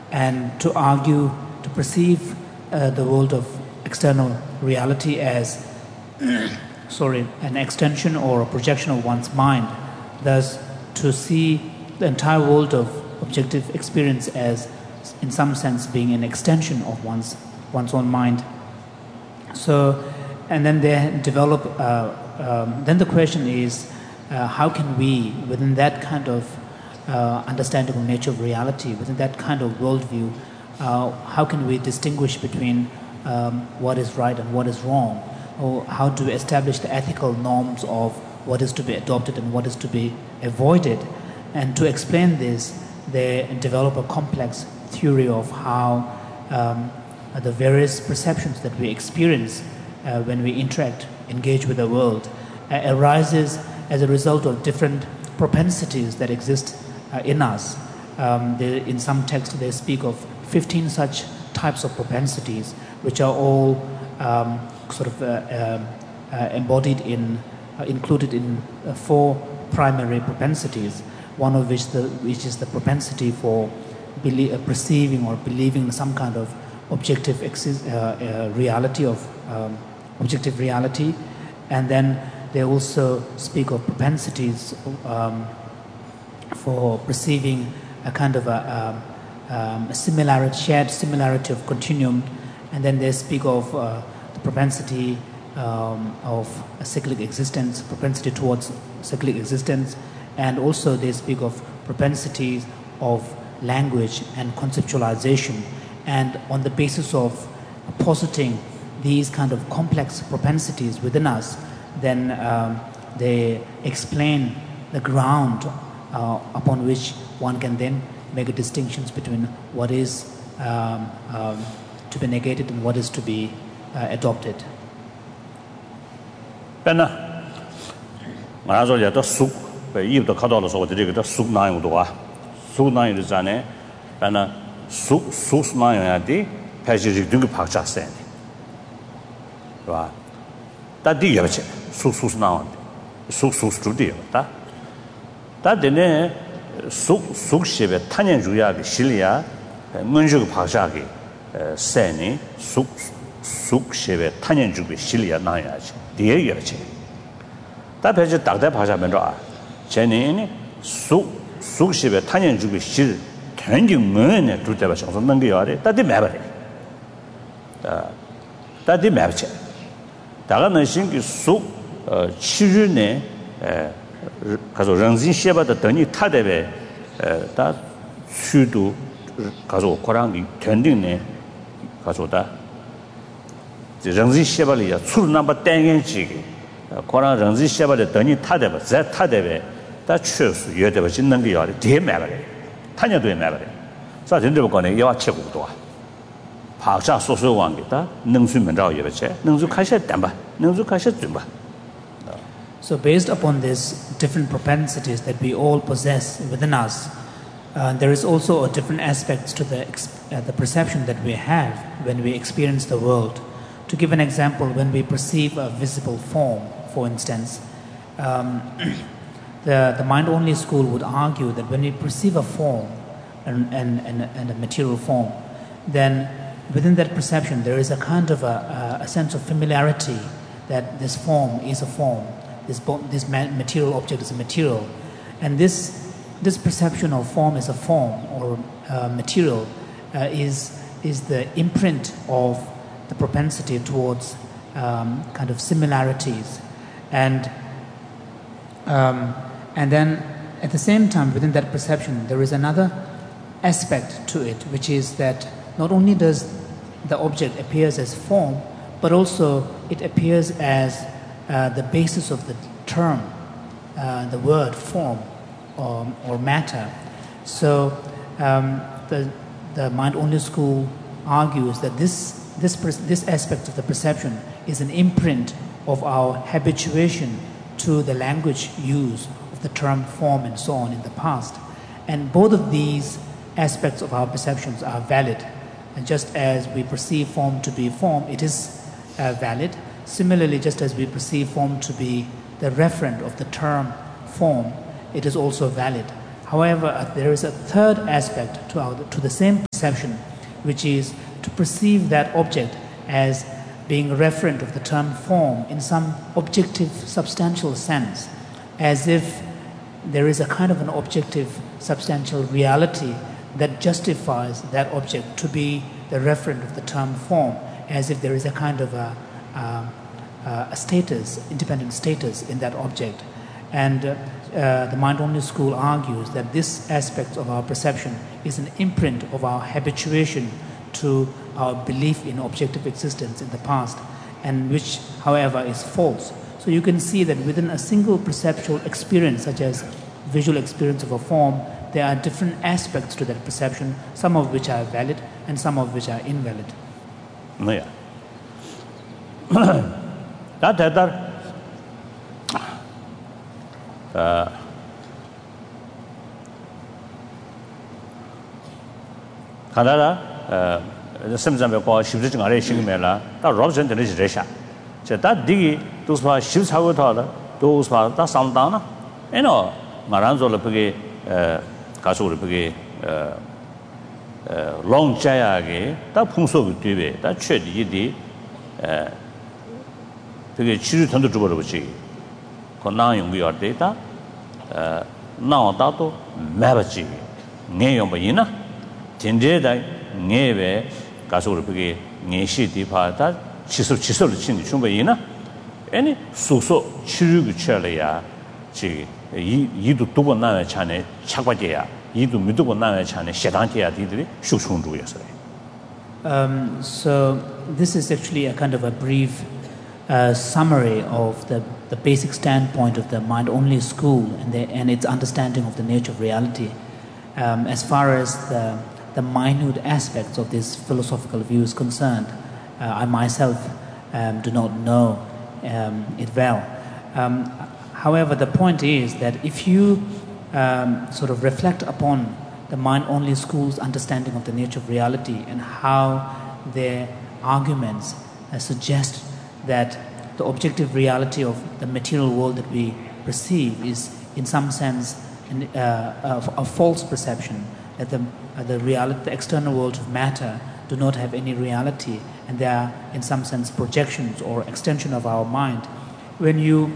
and to argue, to perceive the world of external reality as an extension or a projection of one's mind. Thus, to see the entire world of objective experience as, in some sense, being an extension of one's own mind. So, and then they develop. Then the question is, how can we, within that kind of understanding of nature of reality, within that kind of worldview, how can we distinguish between what is right and what is wrong? Or how do we establish the ethical norms of what is to be adopted and what is to be avoided? And to explain this, they develop a complex theory of how the various perceptions that we experience when we engage with the world, arises as a result of different propensities that exist in us. In some texts, they speak of 15 such types of propensities, which are all embodied included in 4 primary propensities. One of which is the propensity for perceiving or believing some kind of objective reality objective reality, and then they also speak of propensities for perceiving a kind of a shared similarity of continuum, and then they speak of the propensity of a cyclic existence, propensity towards cyclic existence, and also they speak of propensities of language and conceptualization. And on the basis of positing these kind of complex propensities within us, then they explain the ground upon which one can then make a distinctions between what is to be negated and what is to be adopted. 다가는 신기 속 치유네 가서 런진 셰바다 더니 타데베 다 수도 가서 고랑이 견딩네 가서다 런진 셰바리야 출나바 땡겐지 고랑 런진 셰바다 더니 타데베 자 타데베 다 추수 여데베 짓는 게 요리 대매버래 타녀도에 매버래 자 전들 거네 여 체국도 박자 소소 왕기다 능수면자오 예베체 능수 카셰 담바 능수 카셰 줌바. So based upon these different propensities that we all possess within us, there is also a different aspects to the perception that we have when we experience the world. To give an example, when we perceive a visible form, for instance, the mind-only school would argue that when we perceive a form and a material form, then within that perception there is a kind of a sense of familiarity that this form is a form, this material object is a material, and this perception of form as a form or material is the imprint of the propensity towards kind of similarities, and then at the same time within that perception there is another aspect to it, which is that not only does the object appears as form, but also it appears as the basis of the term, the word form or matter. So the mind-only school argues that this aspect of the perception is an imprint of our habituation to the language use of the term form and so on in the past. And both of these aspects of our perceptions are valid. And just as we perceive form to be form, it is valid. Similarly, just as we perceive form to be the referent of the term form, it is also valid. However, there is a third aspect to the same perception, which is to perceive that object as being referent of the term form in some objective, substantial sense, as if there is a kind of an objective, substantial reality that justifies that object to be the referent of the term form, as if there is a kind of a status, independent status in that object. And the mind-only school argues that this aspect of our perception is an imprint of our habituation to our belief in objective existence in the past, and which, however, is false. So you can see that within a single perceptual experience, such as visual experience of a form, there are different aspects to that perception, some of which are valid and some of which are invalid. Yeah. That Canada, sometimes called shifting arranging mela, that Robson is Resha. That diggy, those were shifts how those were that sound down. You know, Maranzo Lepage, Casu Lepage, long chayage, that Punso Tibe, that shed yidi, Pig children to Jubuchi. Conang we are data, now dato, Mabachi, Neombaina, Tindeda, Neve, Casurpigi, Neshi Dipata, Chisel Chin Chumbaina, any Suso, Chiru Chelia, Yidu Tubana Chane, Chakwadia, Yidu Midubana Chane, Shedantia did Shushundu yesterday. So this is actually a kind of a brief summary of the basic standpoint of the mind-only school and its understanding of the nature of reality. As far as the minute aspects of this philosophical view is concerned, I myself do not know it well. However, the point is that if you sort of reflect upon the mind-only school's understanding of the nature of reality and how their arguments suggest that the objective reality of the material world that we perceive is in some sense a false perception, that the external worlds of matter do not have any reality and they are in some sense projections or extension of our mind. When you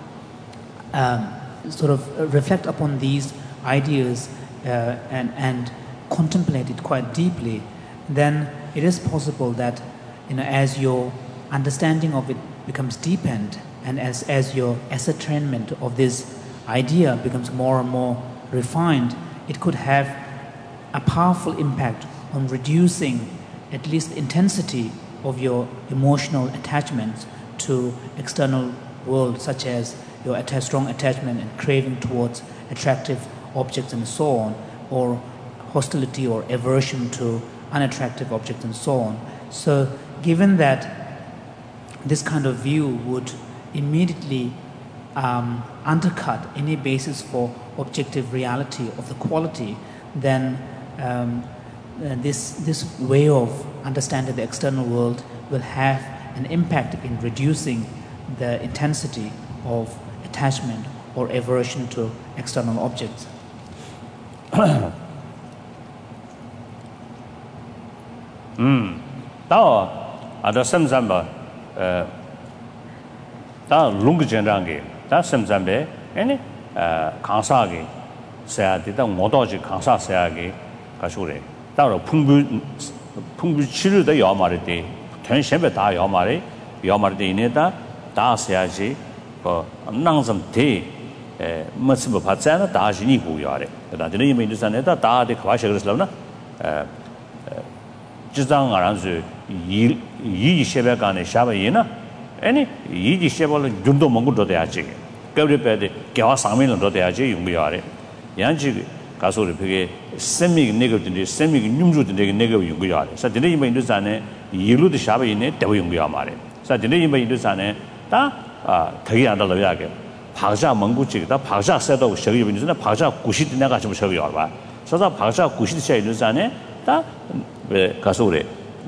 sort of reflect upon these ideas and contemplate it quite deeply, then it is possible that, as your understanding of it becomes deepened and as your ascertainment of this idea becomes more and more refined, it could have a powerful impact on reducing at least intensity of your emotional attachments to external world, such as your strong attachment and craving towards attractive objects and so on, or hostility or aversion to unattractive objects and so on. So given that this kind of view would immediately undercut any basis for objective reality of the quality, then this way of understanding the external world will have an impact in reducing the intensity of attachment or aversion to external objects. Ada samsamba da lung jenrange da samsambe any kansage sayadi da modoji kansa sayage 가시오래 따로 풍부 치료도 야마르데 전심에 다 야마르데 이내다 다 써야지 남좀 대 무슨 뭐 받잖아 다시니 고야래 그다음에 이 민주산에다 다데 과시 그랬으나 지장 알아서 이 셰베간에 샤바이나 아니 이 셰벌 준도 먹고도 돼야지 그래도 개와 상면도 돼야지 용기야래 양지 가서를 그게 세미가 네거든지 세미가 뇽주도 되게 네거 용기야래 그래서 되는 이 민주산에 이루도 샤바이네 대고 용기야 말해 그래서 되는 이 민주산에 다 되게 안 달라야게 박자蒙古籍다 박자 세도 저기 민주산에 박자 90도 내가 좀 저기 와 봐. 그래서 박자 90도 차 민주산에 다 가서래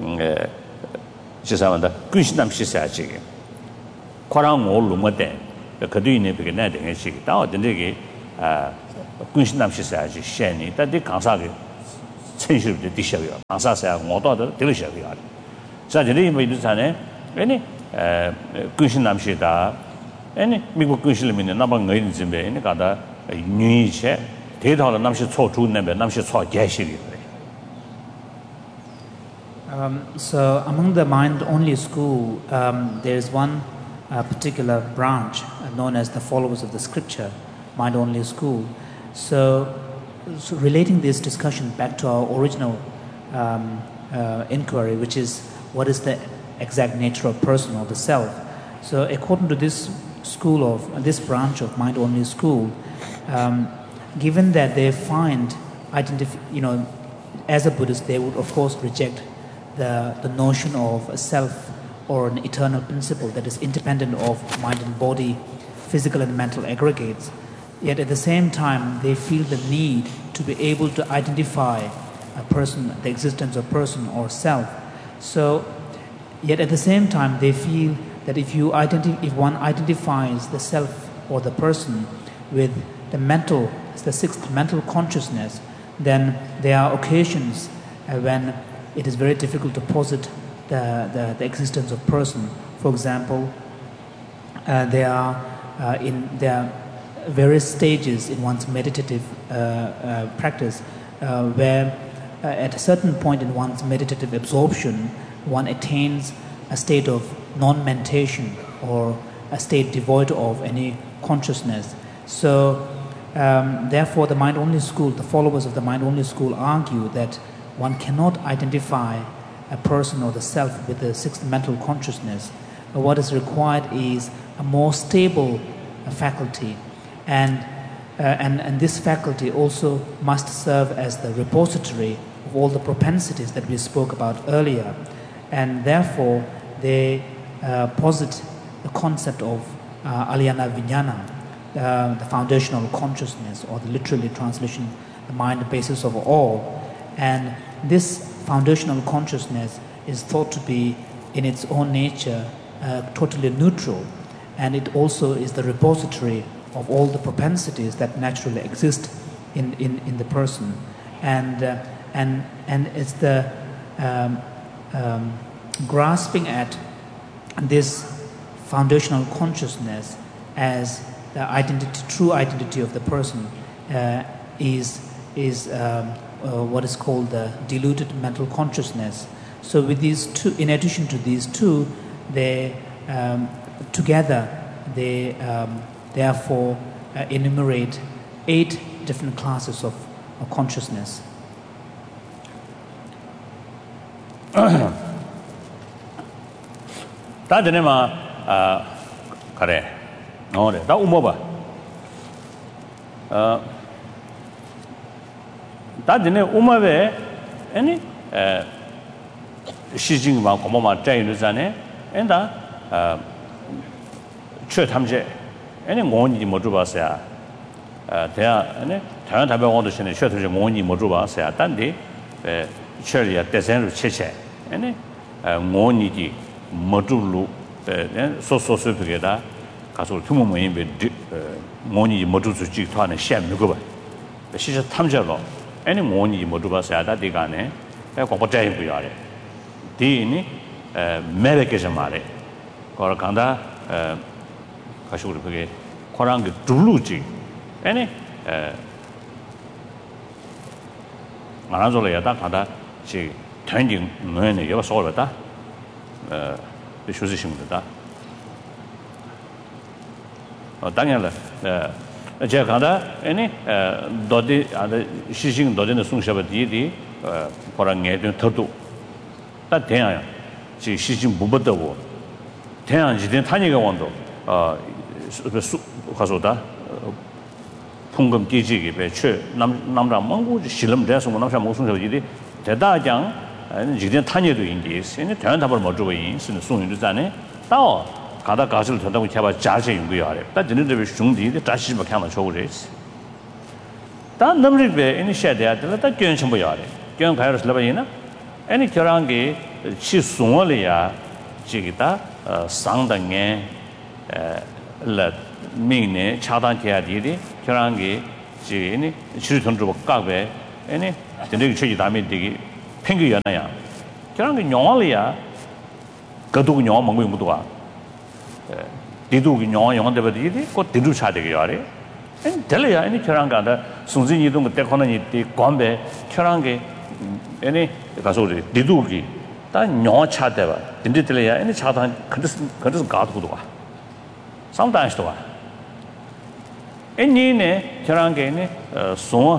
지사만다 근신남 시사지 과랑 올로모데 그도 있네 그게 내가 되게 다 어떤데 군신 남시사야지 셴니但데 강사게 천실부터 디셔요 강사사야 뭐도 들으셔요 자 저리 뭐 이르잖아요 아니 군신 남시다 아니 미국 군신님이 나방 의인 집에 아니 가다 뉴이체 대다로 남시 초주는데 남시 초계시리 So among the mind-only school, there is one particular branch known as the followers of the scripture, mind-only school. So relating this discussion back to our original inquiry, which is what is the exact nature of person or the self. So according to this school of this branch of mind-only school, given that they find as a Buddhist, they would of course reject the notion of a self or an eternal principle that is independent of mind and body, physical and mental aggregates. Yet at the same time, they feel the need to be able to identify a person, the existence of person or self. So, yet at the same time, they feel that if one identifies the self or the person with the sixth mental consciousness, then there are occasions when it is very difficult to posit the existence of person. For example, there are various stages in one's meditative practice where at a certain point in one's meditative absorption, one attains a state of non-mentation or a state devoid of any consciousness. So therefore the mind-only school, the followers of the mind-only school argue that one cannot identify a person or the self with the sixth mental consciousness. What is required is a more stable faculty, and this faculty also must serve as the repository of all the propensities that we spoke about earlier, and therefore they posit the concept of Alyana Vijnana, the foundational consciousness, or the literally translation, the mind, the basis of all. And this foundational consciousness is thought to be in its own nature totally neutral, and it also is the repository of all the propensities that naturally exist in the person, and it's the grasping at this foundational consciousness as the identity, true identity of the person is what is called the diluted mental consciousness. So with these two, in addition to these two, they together they therefore enumerate 8 different classes of consciousness. 다들에마 그래. 너래. 다 우모봐. 다들에 우모베 아니 시징마 고모마 짜이르잖아요. 엔다 최탐제 아니 원이 못 줘봤어요. 대야 아니 다른 답변 얻으시네. 최탐제 원이 못 줘봤어요. 단디 처리야 대선으로 체체. 아니 원이지 못 줄로 소소소피게다 가서 투모모인 배 원이 못 줄수 직토하는 시험 누구 봐. 시저 탐제로 아니 원이 못 줘봤어요. 다디가네. 공부 잘 해보야래. 디니 매력에서 말해. 그걸 간다 가시 우리 그게 코랑 그 둘루지. 아니 말아줘야 간다. 지 전진 뭐네 여기 소리다. 비슈지심다. 당연히 제가 간다. 아니 도디 아데 시신 도디는 송샤바디디 코랑 애들 더도 다 대야야. 지 시신 못 받다고. 대양지된 탄이가 원도 가서다 풍금 뒤지기 배추 남자 몽고 실험 돼서 남자 무슨 소리지 대다장 지된 탄이도 인디스 이제 대한 답을 못 주고 있는 송윤도 전에 또 가다 가실 된다고 제가 자세 연구야 해. 다 진행되는 중디에 다시 뭐看到 좋으레스. 다 넘리베 이니셔야 될 때 견 좀 봐야 돼. 견 가야서 라바이나 아니 결한게 치송을이야 지기다 상당에 라 민네 차단해야 되리 결한게 지니 치료통주고 까베 아니 근데 저기 다음에 되게 팽겨야나야 저런 게 영화리야 그도 영화 먹고 용도 와 디도 영화 영화들이 그 디도 차되게 하래 엔 될이야 아니 저런 거다 순진이 이동 때 거는 이 관배 저런 게 아니 가서 디도기 단 영화 차대봐 근데 될이야 아니 차단 그래서 가도도 와 sometimes 또 와 애니네 저런 게네 송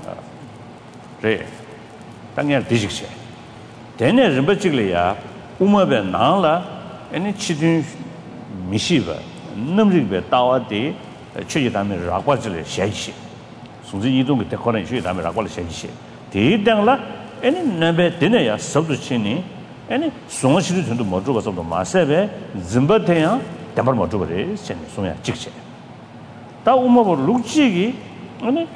래 당연 디직시 되네 림버직이야 우마베 나라 애니 치든 미시바 넘직베 따와디 최지담에 라과질 샤이시 순지 이동 때 거는 최지담에 라과를 샤이시 대당라 애니 넘베 되네야 서브치니 애니 송어시도 전도 못 죽어서도 마세베 짐바테야 담을 못 죽어래 신 송야 직시 다 우마보 룩지기 아니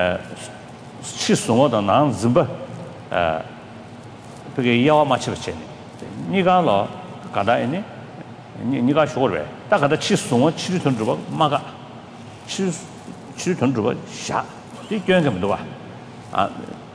치송어다 난 짐바 그게 야와 맞추겠지 니가로 가다이니 니가 쇼르베 딱 가다 치송어 치르던 주고 마가 치르던 주고 샤 이견 좀 봐. 아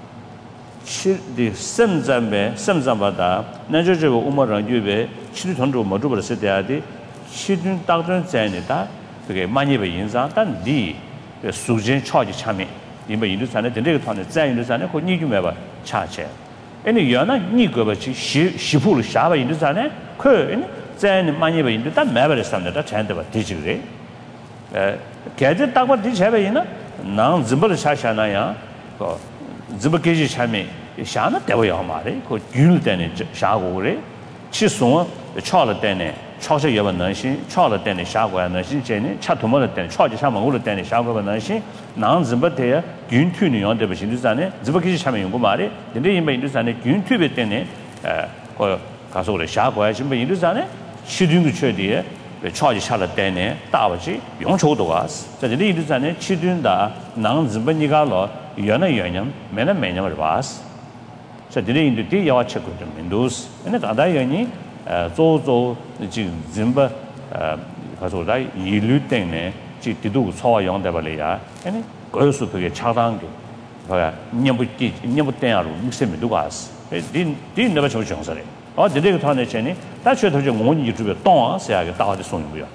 치디 셈잠바다 나저저 우마랑 유베 치르던 주고 뭐 주버 세대야디 치든 딱든 자이니다 그게 많이 배 인상 단디 수진 차지 참이 이번 인도산에 된데团在인도산에 그 니좀 해 봐. 차체 애니 연나 니거버지 시부를 샤바 인도산에 그在많이 배 인도 단 매버를 삼는다 잔데 봐 디지그래 개제 딱봐 디제베이나 난 짐벌 샤샤나야 그 짐벌게지 참이 샤나 대워야 말이 그 균을 때네 샤고 그래 치송 차了때네 차서 여번能신 차了때네 샤고야能신 제네 차도모를 때네 차지 샤먹을 때네 샤고가能신 난 짐벌대야 균투는 연대 버신도산에 짐벌게지 참이 연구 말이 근데 이번 인도산에 균투베 때네 그 가서 그래 샤고야 지금 인도산에 시dun도 쳐디에 차지 샤了때네 다버지 용초도 왔어 자 이제 인도산에 치dun다 난 짐벌니가로 연의 연념 매는 매념을 왔어 자 이제 인도디 야와 책고 좀 인도스 근데 다다 연이 조조 지금 짐바 가서 다 일류 때문에 지 디도 소화 용대발이야 아니 거기서 그게 차단게 뭐야 년부 때야로 육세면 누가 왔어 디 내가 저 정설에 디데가 타네 전에 다시 더 좀 원이 유튜브에 동아서야게 다들 손이 뭐야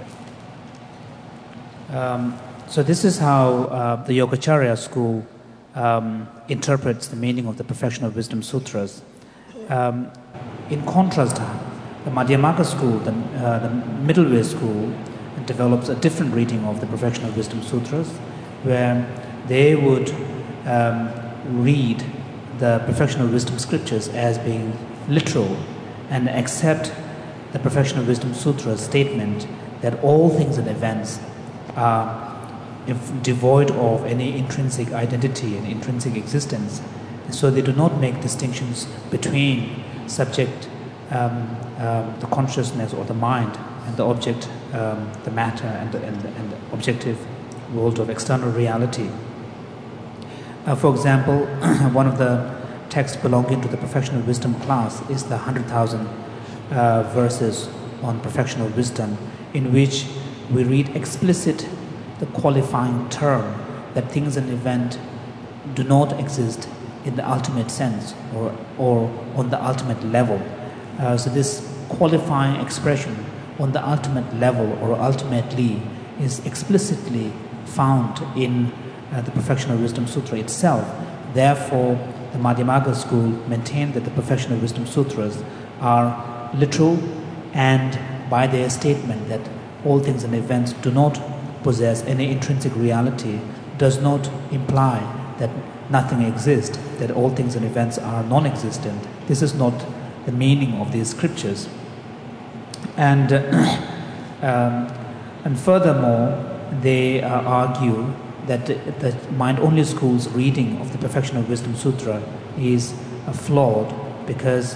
So this is how the Yogacarya school interprets the meaning of the Perfection of Wisdom Sutras. In contrast, the Madhyamaka school, the middle way school, develops a different reading of the Perfection of Wisdom Sutras, where they would read the Perfection of Wisdom scriptures as being literal and accept the Perfection of Wisdom Sutra's statement that all things and events are devoid of any intrinsic identity and intrinsic existence. So they do not make distinctions between subject, the consciousness or the mind, and the object, the matter, and the objective world of external reality. For example, one of the texts belonging to the Perfection of Wisdom class is the 100,000 verses on perfection of wisdom, in which we read explicit the qualifying term that things and events do not exist in the ultimate sense or on the ultimate level. So this qualifying expression on the ultimate level or ultimately is explicitly found in the Perfection of Wisdom Sutra itself. Therefore, the Madhyamaka school maintained that the Perfection of Wisdom Sutras are literal, and by their statement that all things and events do not possess any intrinsic reality does not imply that nothing exists, that all things and events are non-existent. This is not the meaning of these scriptures. And furthermore, they argue that the mind-only school's reading of the Perfection of Wisdom Sutra is flawed because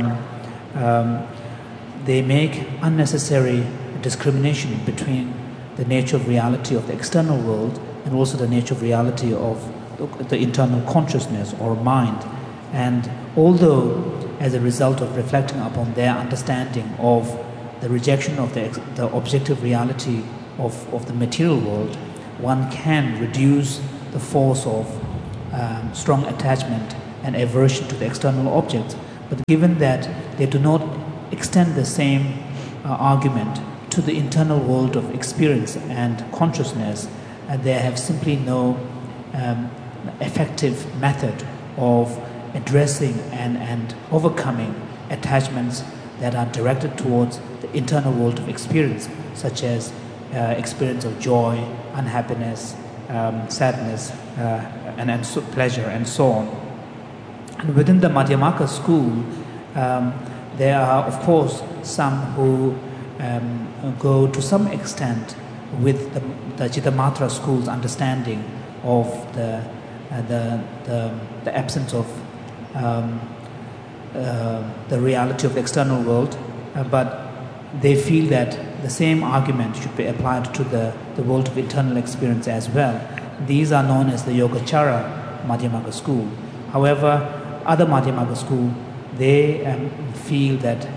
they make unnecessary discrimination between the nature of reality of the external world and also the nature of reality of the internal consciousness or mind. And although as a result of reflecting upon their understanding of the rejection of the objective reality of the material world, one can reduce the force of strong attachment and aversion to the external objects. But given that they do not extend the same argument to the internal world of experience and consciousness, they have simply no effective method of addressing and overcoming attachments that are directed towards the internal world of experience, such as experience of joy, unhappiness, sadness, and pleasure, and so on. And within the Madhyamaka school, there are, of course, some who go to some extent with the Chittamatra school's understanding of the absence of the reality of the external world, but they feel that the same argument should be applied to the world of internal experience as well. These are known as the Yogacara Madhyamaka school. However, other Madhyamaka school, they feel that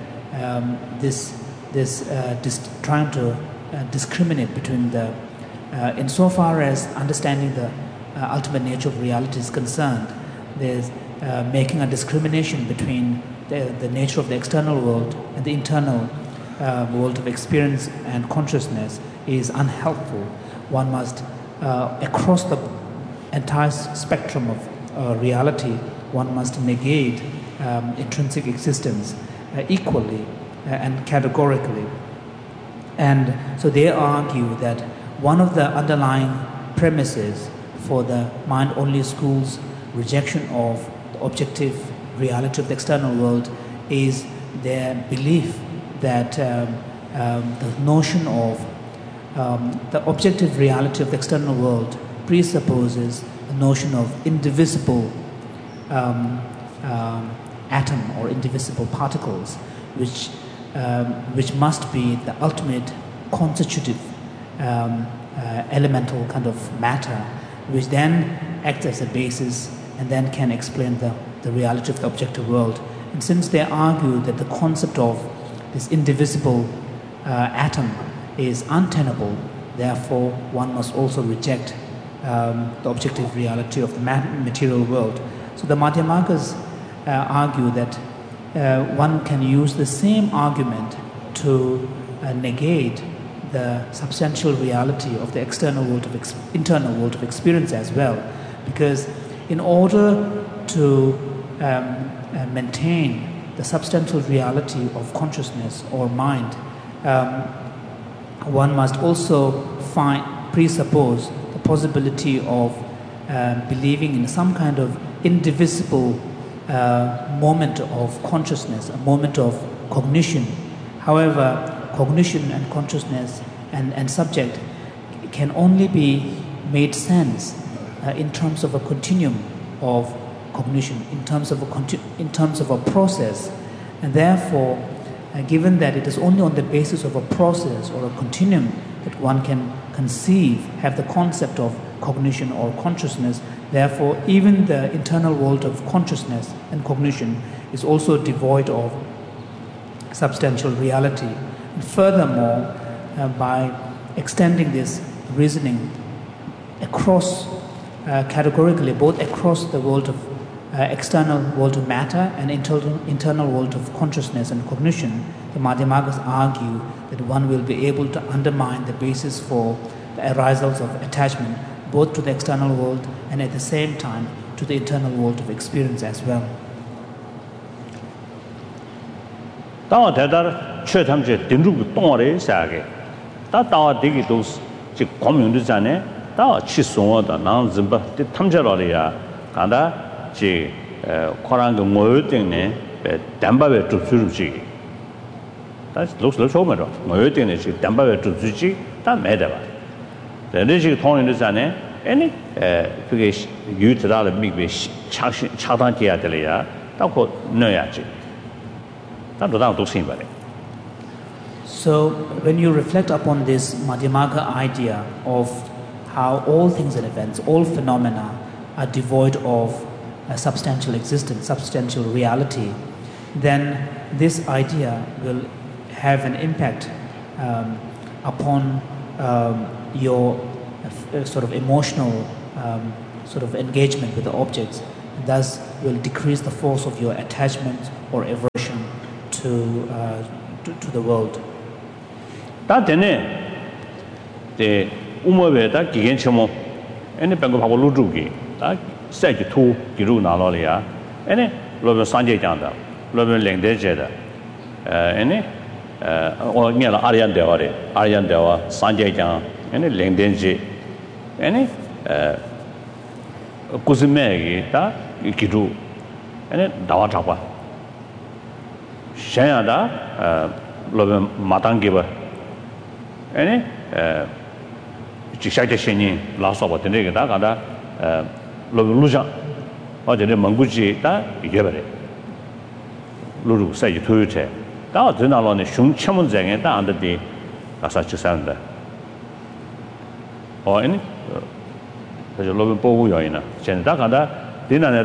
trying to discriminate between the insofar as understanding the ultimate nature of reality is concerned, there's making a discrimination between the nature of the external world and the internal world of experience and consciousness is unhelpful. One must, across the entire spectrum of reality, one must negate intrinsic existence equally and categorically. And so they argue that one of the underlying premises for the mind-only school's rejection of the objective reality of the external world is their belief that the notion of the objective reality of the external world presupposes the notion of indivisible atom or indivisible particles, which must be the ultimate constitutive elemental kind of matter, which then acts as a basis and then can explain the reality of the objective world. And since they argue that the concept of this indivisible atom is untenable, therefore one must also reject the objective reality of the material world. So the Madhyamakas argue that one can use the same argument to negate the substantial reality of the external world of internal world of experience as well, because in order to maintain the substantial reality of consciousness or mind, one must also presuppose the possibility of believing in some kind of indivisible moment of consciousness, a moment of cognition. However, cognition and consciousness and subject can only be made sense in terms of a continuum of cognition, in terms of a process, and therefore, given that it is only on the basis of a process or a continuum that one can have the concept of cognition or consciousness, therefore, even the internal world of consciousness and cognition is also devoid of substantial reality. And furthermore, by extending this reasoning across categorically, both across the world of external world of matter and internal world of consciousness and cognition, the Madhyamakas argue that one will be able to undermine the basis for the arisals of attachment, both to the external world and at the same time to the internal world of experience as well. Tawa tedar chö tamche dinru tongore saage. Ta tawa digi dos chi komyundu jane tawa chi sonwa da nang zimba de tamche role ya kanda chi korang ge ngoyo tingne be damba be tupsuru chi. Ta los lo choma ro ngoyo tingne chi damba be tupsuru chi ta meda ba. De chi tongyundu jane any 그게 유트라를 미베 차단해야 될이야. 딱 넣어야지. So when you reflect upon this Madhyamaka idea of how all things and events, all phenomena are devoid of a substantial existence, substantial reality, then this idea will have an impact upon your sort of emotional sort of engagement with the objects, and thus will decrease the force of your attachment or aversion to the world. 다 되네. 데 우모베다 기겐처모 에네 뱅고 하고 루주기 다 세지 투 기루 나로리아 에네 로베 산제장다 로베 랭데제다 에네 오냐라 아리안데와 산제장 에네 랭덴지 에네 구스메기 다 기루 에네 다와타과 샤야다 로베 마당기바 에네 지샤제신이 라서버 되게 다 가다 루루자 어제는 몽구지 다 이겨버려 루루 사이 토요체 다 드나로네 슝첨문쟁에 다 안데디 가서 지산다 아니 그래서 로빈 보고 요이나 전다 가다 디나네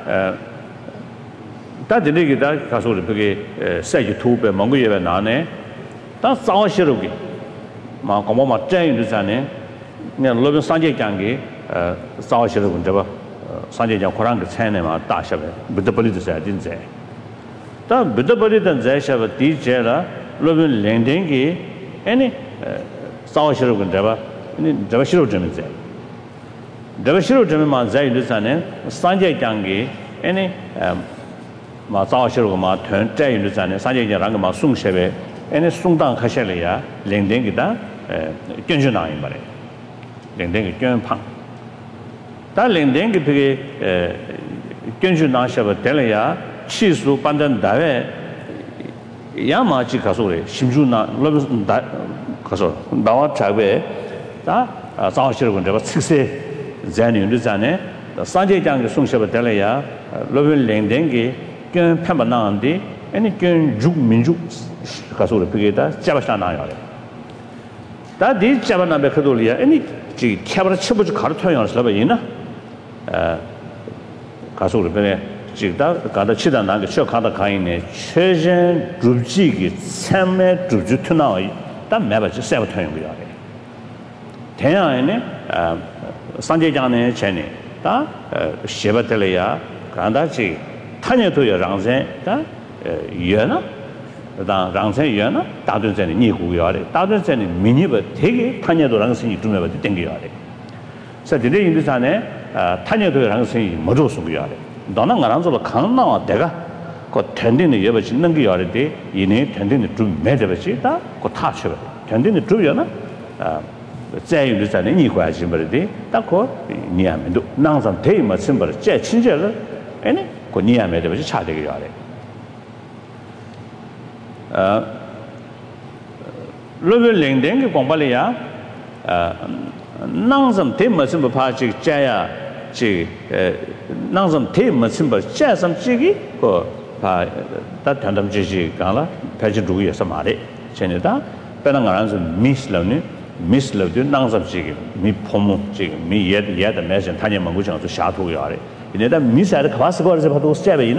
다 되게 다 가서 그게 사이 토베 몽구예베 나네 다 싸워시르기 마 고모마 짠유르자네 네 로빈 산제장게 싸워시르군 저봐 산제장 코란게 차네마 다셔베 부드벌리드서 진제 다 부드벌리던 제셔베 디제라 로빈 랭댕게 아니 싸워시르군 저봐 니 저봐 시로 점인제 저봐 시로 점만 자유르자네 산제장게 아니 마 싸워시르고 마 턴짜유르자네 산제장랑 마 숭셰베 아니 숭당 하셔려야 랭댕기다 견주나인 말에 랭댕이 견팡 다 랭댕이 그게 견주나셔버 될래야 치수 반전 다외 야마치 가서래 심주나 러브 다 가서 나와 자베 다 자오시르고 내가 식세 잔이는데 잔에 산제장의 송셔버 될래야 러브 랭댕이 견판만나는데 아니 견죽 민죽 가서래 그게다 잡아시나요 다디 잡아나베 그돌이야 아니 지 캐버를 쳐보지 가르쳐야 살아 이나 가서 그래 지다 가다 치다 나게 쇼 가다 가이네 최전 줍지기 참매 줍주 투나이 다 매버지 세버 터용 거야 대야에네 산제장네 전에 다 셰버텔이야 간다지 타녀도여 랑세 다 예나 다 랑세연아 다든전에 니구요래 다든전에 미니버 되게 타녀도 랑선이 두면버 땡겨요래 그래서 이제 인도산에 타녀도 랑선이 뭐로 쓰고요래 너는 가랑서로 강나와 내가 그 텐딩의 예버 짓는 게 요래데 이내 텐딩의 좀 매대버지다 그 타셔 텐딩의 좀이나 자유르산에 니구야지 버리데 딱고 니야면도 낭산 대마 심버 제 친절을 아니 그 니야면도 차되게 요래 로벨 랭댕게 공발이야 낭섬 대머슴 파지 자야 지 낭섬 대머슴 자섬 지기 그파 단담지지 가라 패지 두기에서 말해 전에다 배낭가란서 미슬러니 낭섬 지기 미 포모 지기 미 예다 매션 타녀 먹고장도 샤토요래 이내다 미사를 가서 거기서 봐도 스텝이나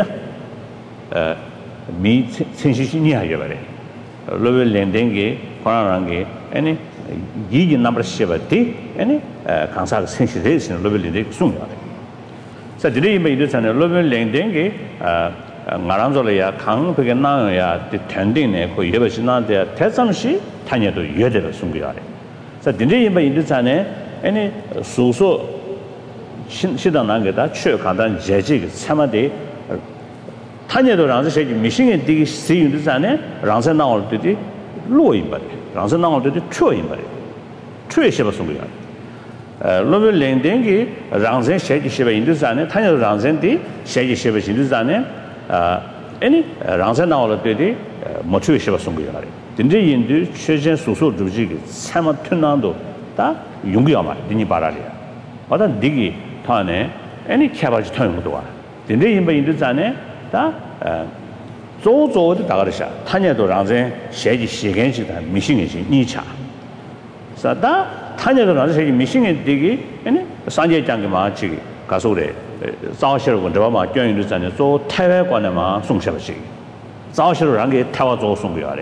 미 sensitivity 하여 버려. 로벨 렌딩게 코나랑게 아니 이게 넘버 7티 아니 강사 sensitivity 로벨 렌딩 숨어요. 자, 드레이 메이드잖아. 로벨 렌딩게 나랑절이야 강 그게 나야 텐딩네 그 예버시나데 대상시 타녀도 예대로 숨겨야 돼. 자, 드레이 메이드잖아. 아니 소소 시당 난게다 최 간단 제지 참아대 타녀도 랑서시 미싱에 되게 세윤도 전에 랑서 나올 때디 로인바리 랑서 나올 때디 트로인바리 트레셔버 송이야 로벨 렌댕기 랑서 셰지 셰바 인도 전에 타녀도 랑서디 셰지 셰바 인도 전에 아니 랑서 나올 때디 뭐 트레셔버 송이야 근데 인도 최전 소소 주지기 참아 튼난도 다 용기야마 니니 바라리야 어다 니기 타네 아니 캐바지 터용도 와 근데 인도 전에 다 조조도 다가르샤 타녀도 랑제 셰지 시겐시다 미싱이지 니차 사다 타녀도 랑제 셰지 미싱이 되기 아니 산제장게 마치 가서래 자오시르고 저마 교인도 전에 조 태외관에만 송셔버시 자오시르 랑게 태와 조 송겨야래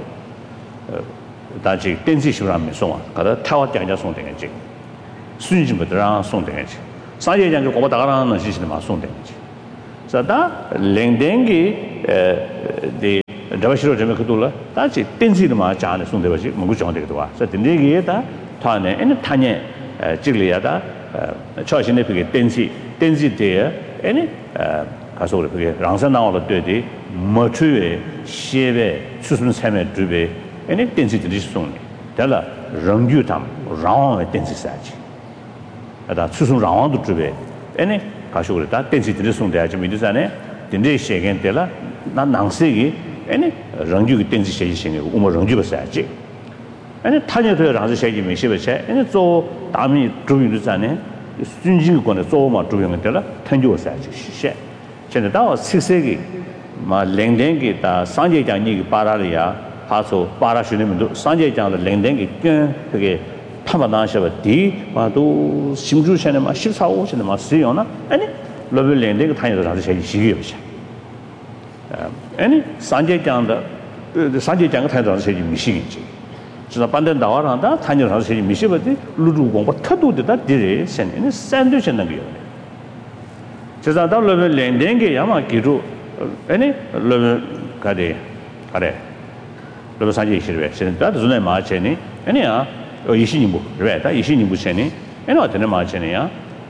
다지 댄지시라면 송아 가다 태와 장자 송되겠지 순진부터랑 송되겠지 상제장 그 다가라는 시스템 맞송되지. 자다 랭댕기 데 다바시로 좀 그돌라 다시 땡지를 마 자네 송대버지 뭐고 정되기도 와. 그래서 땡지에다 타네 에네 타네 찍리야다 처신의 그게 땡지데 에네 가서 그게 랑산 나와로 되디 머추에 시에 수순 삶에 두베 에네 땡지들이 송네. 달라 랑규탐 라왕의 땡지사지. 아다 수순 라왕도 두베 에네 가서 그랬다 땡지들이 송대야지 미드산에 땡지 시행엔 때라 나 낭세기 에네 랑규기 땡지 시행이 우모 랑규가 사지. 에네 타녀도 랑지 시행이 미시베체 에네 조 다미 주민들산에 순진권에 조마 주민들 때라 탄주가 사지 시세. 전에 다 식세기 마 랭댕기 다 상제장이 빠라리아 하소 빠라슈님도 상제장의 랭댕기 그게 타마나셔바 디 마도 심주셔네 마 14, 15셔네 마 쓰요나 아니 러블 랭댕기 타녀도 랑지 시행이 시기요시. 아니 상제장의 타녀도 랑지 시행이 미시기지. 진짜 반대 나와란다 타녀도 랑지 시행이 미시버디 루루공부 터도되다 디레 센네 샌드위치는 거요. 제가 다 러블 랭댕기 야마 기루 아니 러블 가데 러블 상제 시르베 센다 존에 마체니 아니야 이신이부 그래다 이신이부 세니 아니 어떤 마체니야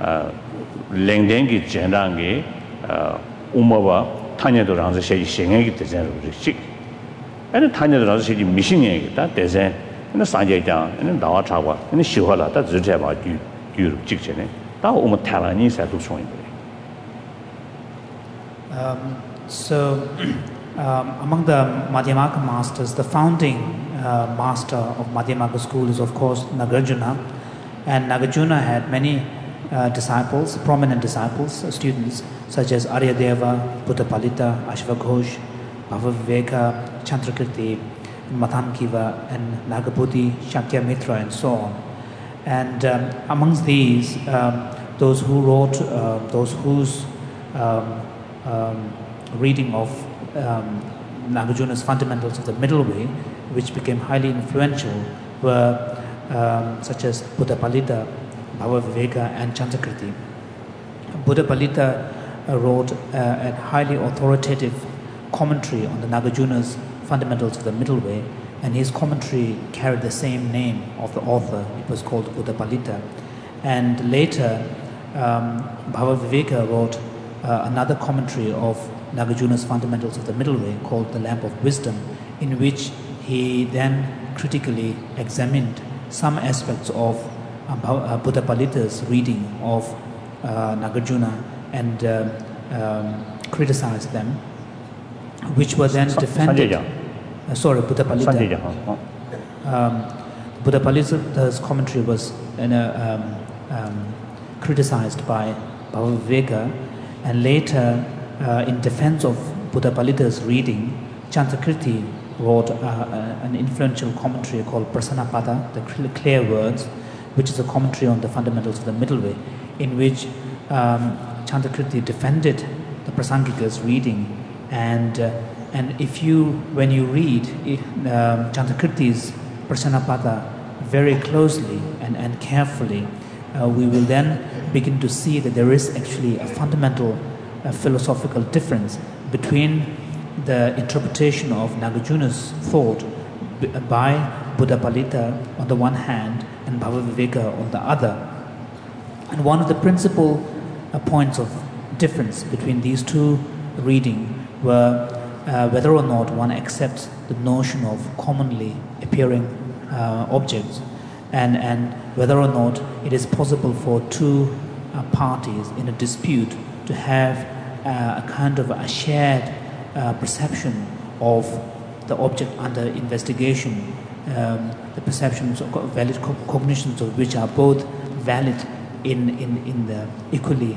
랭댕기 젠랑게 우마바 타녀도 랑지 시행이 시행이 되잖아요. 그렇지. 아니 타녀도 랑지 시행이 미싱이겠다. 대세 그 상제장 그 나와 차고 그 시화라 다直接봐 뒤로 직전에 다 오면 타라니 사도 소인 거예요. So among the Madhyamaka masters, the founding master of Madhyamaka school is of course Nagarjuna, and Nagarjuna had many disciples, prominent disciples, students such as Aryadeva, Buddhapalita, Ashvaghosh, Bhavaviveka, Chandrakirti, Mathamkiva, and Nagabhuti, Shakyamitra, and so on. And amongst these, those who wrote, those whose reading of Nagarjuna's Fundamentals of the Middle Way, which became highly influential, were such as Buddhapalita, Bhavaviveka, and Chandrakirti. Buddhapalita wrote a highly authoritative commentary on the Nagarjuna's Fundamentals of the Middle Way, and his commentary carried the same name of the author. It was called Buddhapalita. And later, Bhavaviveka wrote another commentary of Nagarjuna's Fundamentals of the Middle Way called The Lamp of Wisdom, in which he then critically examined some aspects of Buddhapalita's reading of Nagarjuna and criticized them, which were then defended. Buddhapalita. Buddhapalita's commentary was criticized by Bhavaviveka, and later, in defense of Buddhapalita's reading, Chandrakirti wrote an influential commentary called Prasanapada, the Clear Words, which is a commentary on the Fundamentals of the Middle Way, in which Chandrakirti defended the Prasangika's reading, and when you read Chandrakirti's Prasanapada very closely and carefully, we will then begin to see that there is actually a fundamental philosophical difference between the interpretation of Nagarjuna's thought by Buddhapalita on the one hand and Bhavaviveka on the other. And one of the principal points of difference between these two readings were whether or not one accepts the notion of commonly appearing objects, and whether or not it is possible for two parties in a dispute to have a kind of a shared perception of the object under investigation, the perceptions of valid cognitions of which are both valid in the equally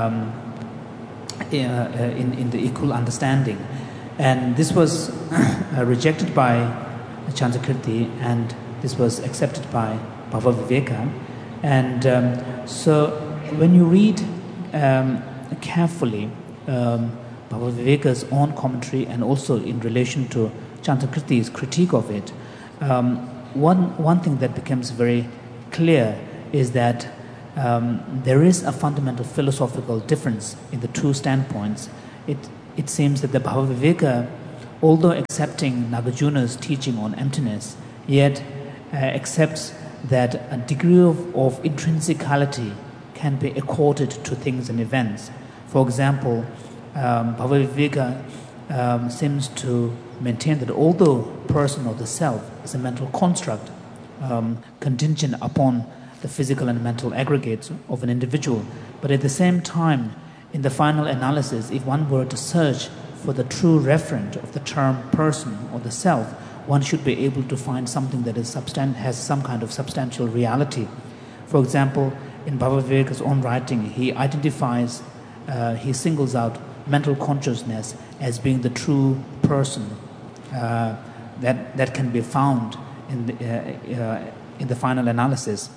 in the equal understanding. And this was rejected by Chandrakirti, and this was accepted by Bhavaviveka. And so when you read carefully Bhavaviveka's own commentary and also in relation to Chandrakirti's critique of it, one thing that becomes very clear is that there is a fundamental philosophical difference in the two standpoints. It seems that the Bhavaviveka, although accepting Nagarjuna's teaching on emptiness, yet accepts that a degree of intrinsicality can be accorded to things and events. For example, Bhavaviveka seems to maintain that although person or the self is a mental construct contingent upon the physical and mental aggregates of an individual, but at the same time, in the final analysis, if one were to search for the true referent of the term person or the self, one should be able to find something that is has some kind of substantial reality. For example, in Bhavaviveka's own writing, he identifies, he singles out mental consciousness as being the true person that can be found in the final analysis.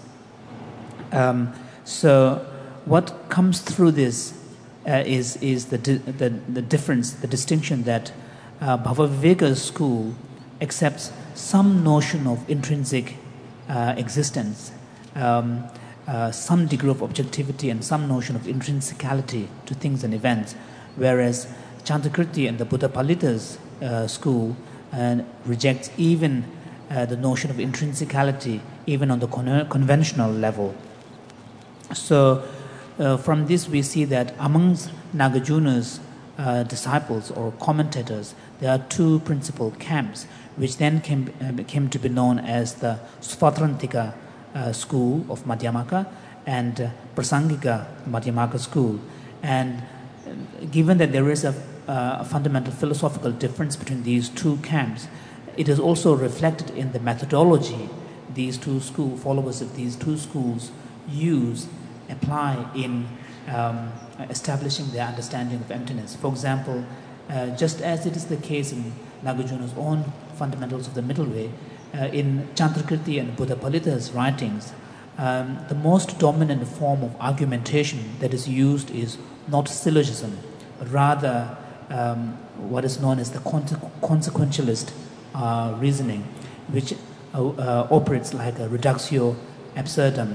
So, what comes through this is the difference, the distinction that Bhavaviveka's school accepts some notion of intrinsic existence, some degree of objectivity and some notion of intrinsicality to things and events, whereas Chandrakirti and the Buddhapalita's school rejects even the notion of intrinsicality, even on the conventional level. So, from this we see that amongst Nagarjuna's disciples or commentators, there are two principal camps, which then came to be known as the Svatrantika school of Madhyamaka and Prasangika Madhyamaka school. And given that there is a fundamental philosophical difference between these two camps, it is also reflected in the methodology these two followers of these two schools apply in establishing their understanding of emptiness. For example, just as it is the case in Nagarjuna's own Fundamentals of the Middle Way, in Chandrakirti and Buddhapalita's writings, the most dominant form of argumentation that is used is not syllogism, but rather what is known as the consequentialist reasoning, which operates like a reductio absurdum,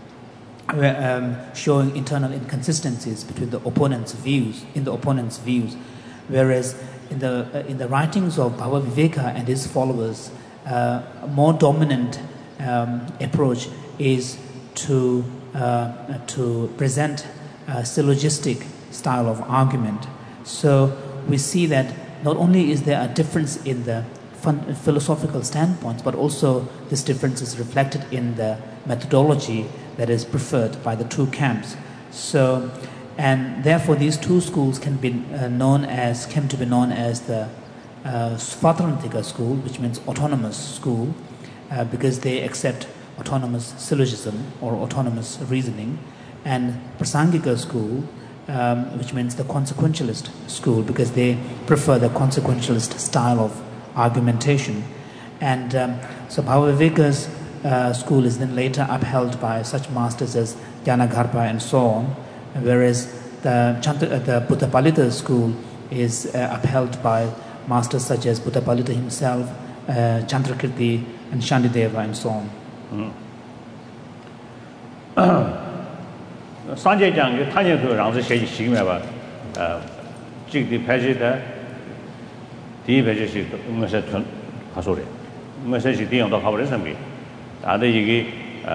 showing internal inconsistencies between the opponent's views, whereas in the writings of Bhavaviveka and his followers, a more dominant approach is to present a syllogistic style of argument. So we see that not only is there a difference in the philosophical standpoints, but also this difference is reflected in the methodology that is preferred by the two camps. So, and therefore these two schools came to be known as the Svatrantika school, which means autonomous school, because they accept autonomous syllogism or autonomous reasoning, and Prasangika school, which means the consequentialist school, because they prefer the consequentialist style of argumentation. And so Bhavaviveka's school is then later upheld by such masters as Dhyanagarpa and so on, whereas the Buddhapalita school is upheld by masters such as Buddhapalita himself, Chandrakirti and Shandideva and so on. Sanjay Jang, Tanya to Ramsey Shigmeva, Jig the Pajita, the Vegetation, Messetun, Hasore, Message on the Howard Assembly. Other Yigi,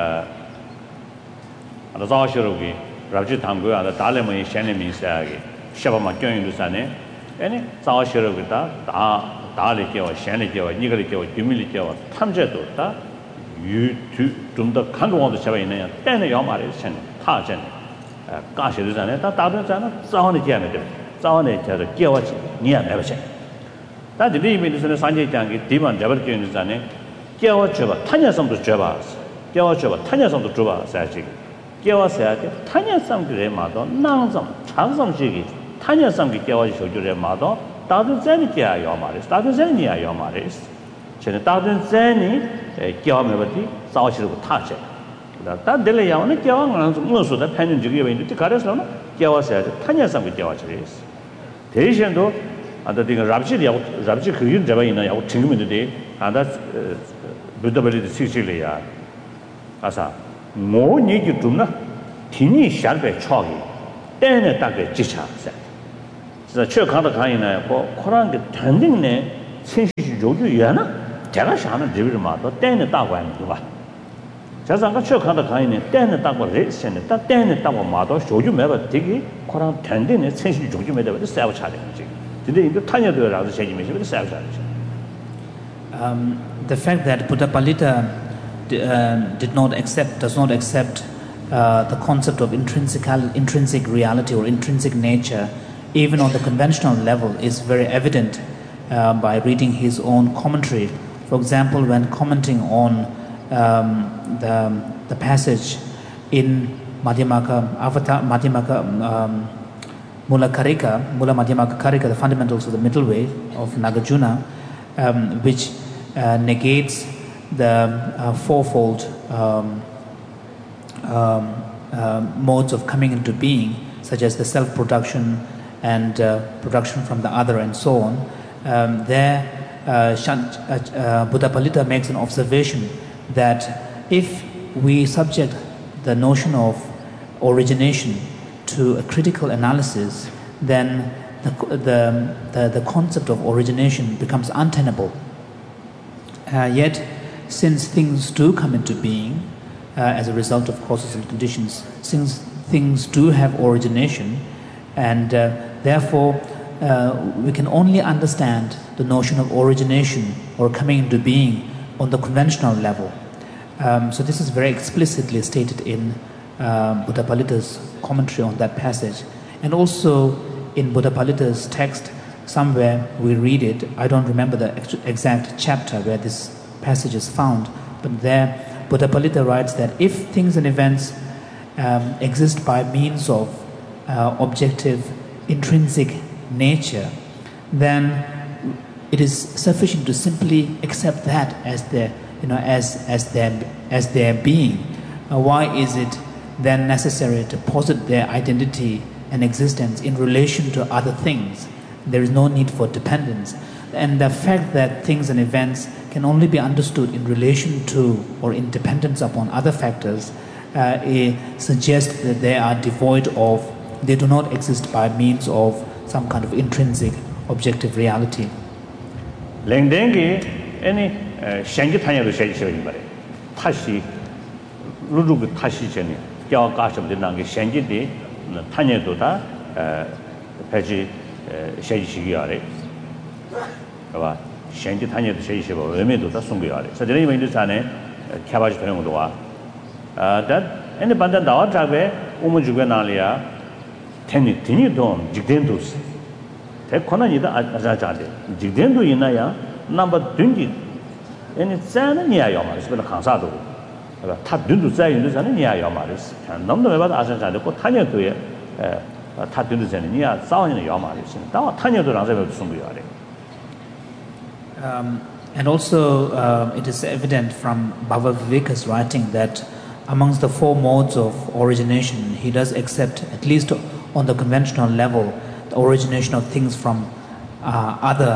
the Zashirogi, Raji Tango, the Dalema, Shannon Sagi, Shabama Join Lusane, any Zashirovita, Daliki, Shaniki, Nigaliki, Humility, Tamjeto, you to the Kango of the Shavina, then the Yamari Shan, Tajan, Gashi Lusane, Tadan, Zahani Jamadim, Zahani, the Giawachi, near Neverson. That the limit is in the Sanjay Jangi, Diman Jabarkin Lusane. Giawacheva, Tanya some to Javas, Giawacheva, Tanya some to Java, Saji, Giawa said, Tanya some to Remado, Nansam, Chansam Shigi, Tanya some to Giawacho to Remado, Dadu Zenia Yomaris, Dadu Zenia Yomaris, Chenatadu Zeni, Giamavati, Sashi would touch it. That delay on the Giawan, most of the pension to give into the Carasano, Giawa said, Tanya some to Giawachis. Tejan though, and the thing Rabji Kuyin Java in our team today, and that's Buddha Sicilia. Asa, more need you to know. Tini Sharpe Chogi, then a target Jicha said. The Chokanda Kaina, Koran tending since Joju Yana, Terashana Divirmato, then a Tawan Duva. Jazanga Chokanda Kaina, then a Tawa Race and then a Tawa Mato, Joju Meva Tigi, Koran tending since Joju made the self challenge. Today, the Tanya do around the same with the self challenge. The fact that Buddha Palita does not accept the concept of intrinsic reality or intrinsic nature, even on the conventional level, is very evident by reading his own commentary. For example, when commenting on the passage in Mula Madhyamaka Karika, the fundamentals of the middle way of Nagarjuna, which negates the fourfold modes of coming into being, such as the self-production and production from the other and so on. Buddha Palita makes an observation that if we subject the notion of origination to a critical analysis, then the concept of origination becomes untenable. Yet, since things do come into being as a result of causes and conditions, since things do have origination, and therefore we can only understand the notion of origination or coming into being on the conventional level. So this is very explicitly stated in Buddha Palita's commentary on that passage. And also in Buddha Palita's text, somewhere we read it, I don't remember the exact chapter where this passage is found, but there Buddha Palita writes that if things and events exist by means of objective intrinsic nature, then it is sufficient to simply accept that as their, as their being. Why is it then necessary to posit their identity and existence in relation to other things? There is no need for dependence. And the fact that things and events can only be understood in relation to or in dependence upon other factors suggests that they are devoid of, they do not exist by means of some kind of intrinsic objective reality. Lengdengi any Shangi Tanya Shari Tashi Lulu Tashi Jenny, Yao Gash of the Nangi Shangi de Tanya Dota Paji Shadi Shigiari. Shangi Tanya Shayshabo, Remedo, Sungiari. So the name in the Sane, Cabbage Pengodoa. That any Bandan Dawatrabe, Umujuanalia, Tinidon, Jigdendus. Take Conanida Azajade, Jigdendu Inaya, number 20. And it's Zania Yomaris, but a Kansado. Tadundu say in the Zania Yomaris, and none of the Azajade, put Tanya to it, Tadundu Zania, Sound in Yomaris, Tanya to Ranzo Sungiari. And also it is evident from Bhava Viveka's writing that amongst the four modes of origination, he does accept, at least on the conventional level, the origination of things from other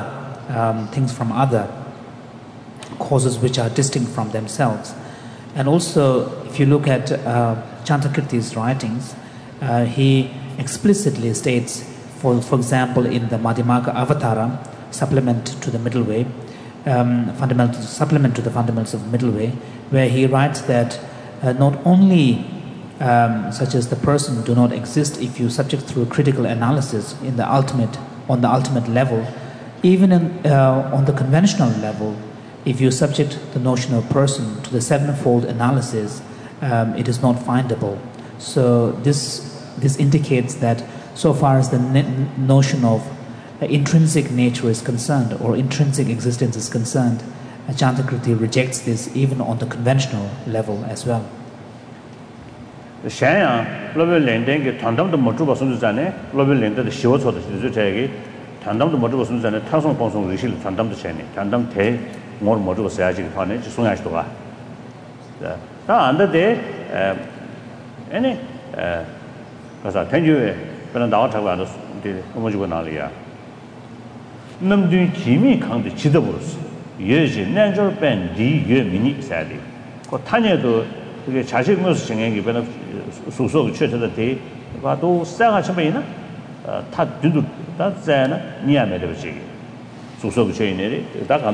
causes which are distinct from themselves. And also, if you look at Chantakirti's writings, he explicitly states, for example, in the Madhyamaka Avatara, supplement to the middle way, supplement to the fundamentals of the middle way, where he writes that not only such as the person do not exist if you subject through critical analysis on the ultimate level, even on the conventional level, if you subject the notion of person to the sevenfold analysis, it is not findable. So this indicates that so far as the notion of intrinsic nature is concerned or intrinsic existence is concerned, Chantakirti rejects this even on the conventional level as well. The Shaya, Global Lending, Tandam the Motuba Sunzane, Global Lender, the Shiwas of the Zutagi, Tandam the Motuba Sunzane, Tasson Ponson Rishil, Tandam the Chani, Tandam Te, more Motuba Saji, Fanage, Sunashtoa. Under there, any because I tell you, when I doubt about the Homogenalia. Namdun Kimi come to Chidaburus. Yeji, natural pen, D, Ye Mini Sally. Cotania do Chashik Mus singing, 소소 최저의 대 봐도 싸가 처음에는 다 균도 다 자나 니야메 되지 소소 최인에 다